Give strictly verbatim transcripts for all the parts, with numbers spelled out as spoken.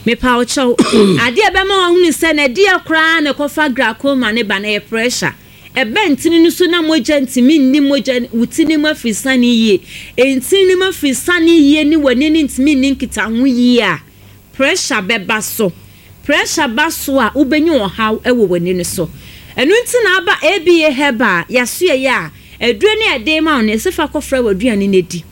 me pa ocho ade e be ma hunu se na de akra na kofa glaucoma ne ba na pressure e bentini no so na moja ntimi ni moja wutini ma fisani yie entini ma fisani yie ni wani ni ntimi ni nkita ho yie a pressure be ba so pressure ba so a ubenyi ohaw e wo wani ni so enu ntina aba A B A heba yaso ye a edure ne ade ma on se fa kofra waduane ne di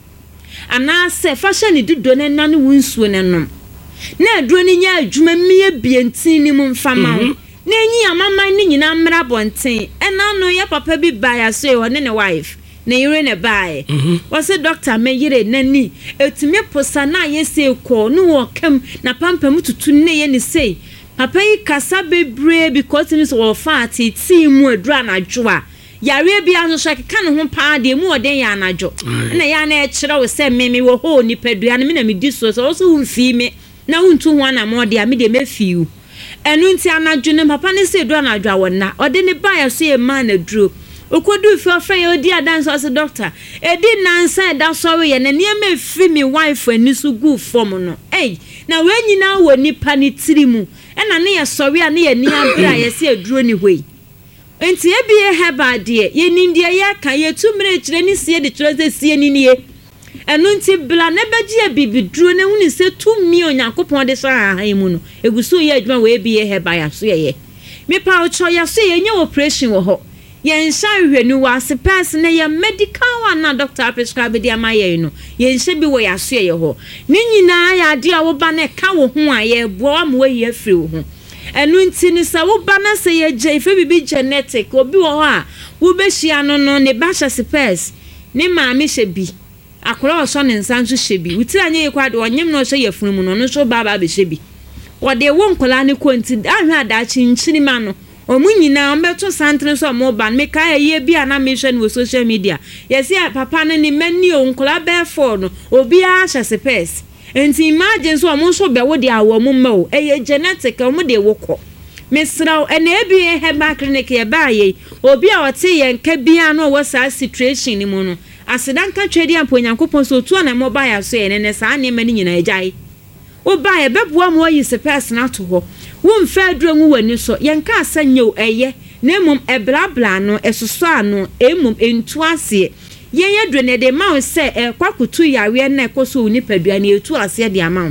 ana se fa hye ne dido ne nane wunsuo ne nom na edure ne nya adwuma mie bientin ni mu mfama ho na enyi amama ne nyina mra bonten ena no ya papa bi ba yaso ye one ne wife na yire ne bae wose doctor me yire nani etumi posa na yese ko no wo kam na pampam tutu ne ye ne sei papa yi kasa bebre because ni so fa ati ti mu adura na dwoa yare bia no so keka ne ho pa de mu oden ya anadwo na ya na e kire wo se me me wo ho ni padua na me na me di so so so mfi me na huntu ho na mo de a me de mefiu enu nti anadwo ne papa ne se adura na dwoa wona ode ne ba ya so e ma na duro okodu fi ofa ye odi adanso as doctor edi nansa da sorry ye na niam efi mi wife ani so gu form no eh na we nyina wo nipa ni tirimu ena ne ye sorry a ne ye ni abra ye se aduro ni hoi enti e bi e heba de ye nindie ye ka ye tumre kire ni sie de kire se sie ni nie enu nti bla ne beji e bibiduro ne huni se tumi onyankopon de so ahan mu no egusu ye adwuma we bi e heba ya so ye me pa ocho ya so ye nya operation wo ho yen shan hwenu wa se person na ye medical one na doctor prescribe dia maye no yen hye bi wo ya so ye ho ni nyina ya de a wo ba na ka wo ho a ye bo am wo ye afiri wo ho enu nti ni sa wo ba na se ye je ife bibi genetic obi wo ho a wo be hia no no ne ba hye se pers ne ma me hye bi akora wo so ne nsan so hye bi wuti anye kwa de onyem no hye ye funu mu no no so ba ba be hye bi wo de wo nkola ne konti ahwe adachi nchini ma no omu nyina ombeto santre so mo ban me ka ye bia na me hwe no social media yes ya papa ne ni mani o nkola be for no obi a hye se pers enti imagine so omo so be wo de awo mo ma o eye genetic omo de wokọ mesraw ene ebi heba clinic ye ba ye obi a ote ye nka bia no wo sa situation ni mu no asedanka twedi amponyankopon so tu na mo ba ya so ye ne sa ne mani nyina ejai wo ba ye beboa mo yi se person ato ho wo mfa aduro nwu wani so yenka asanyo eye na emum eblabla no esoso ano emum entu ase yenye duro ne de ma se e kwakutu yawe na ekoso ni padua na etu ase de ama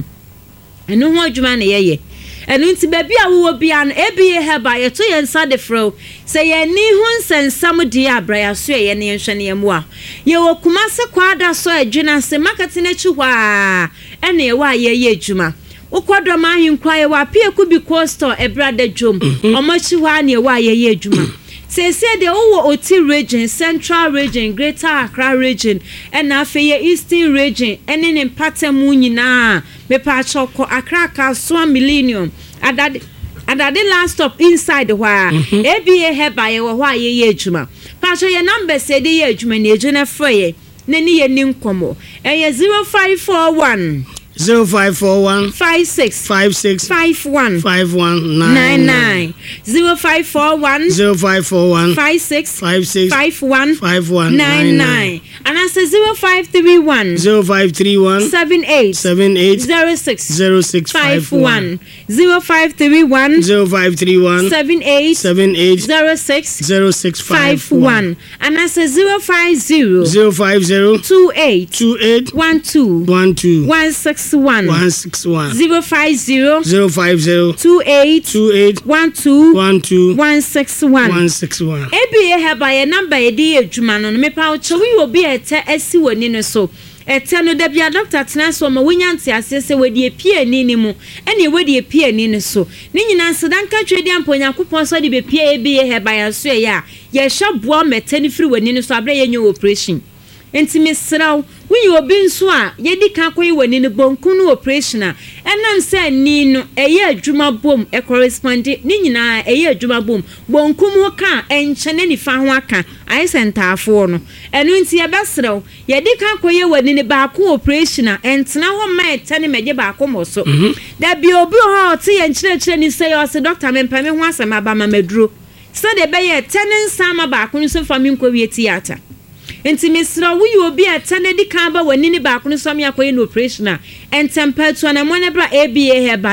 eno ho adwuma na yeye eno nti baby a wo bia no ebi heba ye to yensa de fro se ye ni hu nsensam de abraya so ye ne yenhwe ne yemwa ye wo kumase kwada so adwuna se market na chi hwa ene ye wa ye ye adwuma ukwadro ma hinkwa ye wa pie ku bi coastal e brother jom omachi hwa ne ye wa ye ye adwuma se se de wo oti region central region greater Accra region and afa ye eastern region ene ne patemu nyina me pa choko Accra ka so millennium adade adade last stop inside hwa e bi ye heba ye wo hwa ye ye adwuma pa so ye number se de ye adwuma ne ejuna froye ne ni ye ni nkomo e ye zero five four one zero five four one five six five six five one five one nine nine zero five four one zero five four one five six five six five one five one nine nine and I say zero five three one zero five three one seven eight seven eight zero six zero six five one zero five three one zero five three one seven eight seven eight zero six zero six five one and I say zero five zero zero five zero two eight two eight one two one two one six one one six one zero five zero zero five zero two eight two eight one two one two one six one one six one. Ebi ye heba ye number ye di adwuma no me pa ocho wi obi ete asi woni no so ete no da bia doctor tena so ma wonya nte ase se wedi epie ni ni mu ene wedi epie ni ni so ni nyina sedanka twedi amponya kopon so de be pie ebi ye heba ya so ye a ye hwaboa metani firi woni no so abra ye nyo operation enti mesraw wi obi nso a ye di kan koyi woni no bonku no operation a enam se ni no eye adwuma bom e correspond ni nyina eye adwuma bom bonku mu ka enchene ni fa ho aka ai sentafo no enu nti ye besraw ye di kan koyi woni no ba ko operation a entena ho ma etane meje ba ko mo so da bi obi ho te ye nchire chire ni say o se doctor me pame ho asema ba ma maduro so de be ye tenen sama ba ko so fa mi nko wi theater enti mesra wi obi atane di kan ba wani ni ba ko so me akoye no operation a entempa tu na mo ne bra A B A heba